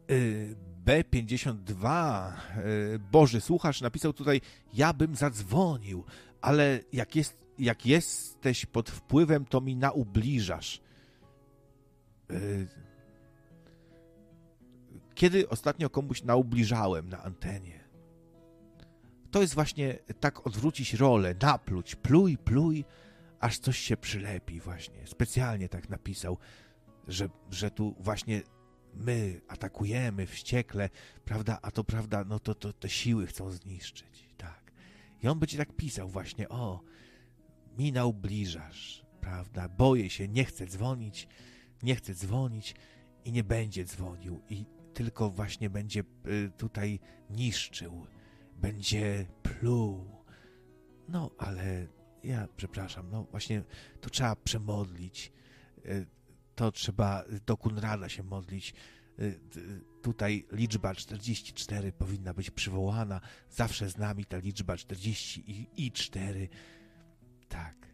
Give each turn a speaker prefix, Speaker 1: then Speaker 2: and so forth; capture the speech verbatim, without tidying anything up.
Speaker 1: B pięćdziesiąt dwa, Boży Słuchacz, napisał tutaj: ja bym zadzwonił, ale jak, jest, jak jesteś pod wpływem, to mi naubliżasz. Kiedy ostatnio komuś naubliżałem na antenie? To jest właśnie tak odwrócić rolę, napluć, pluj, pluj, aż coś się przylepi właśnie. Specjalnie tak napisał, że, że tu właśnie my atakujemy wściekle, prawda, a to prawda, no to, to te siły chcą zniszczyć, tak. I on będzie tak pisał właśnie: o, mi naubliżasz, prawda, boję się, nie chcę dzwonić, nie chcę dzwonić i nie będzie dzwonił i tylko właśnie będzie tutaj niszczył, będzie pluł. No, ale ja przepraszam, no właśnie to trzeba przemodlić, to trzeba do Kunrada się modlić. Tutaj liczba czterdzieści cztery powinna być przywołana, zawsze z nami ta liczba czterdzieści i, i cztery. Tak.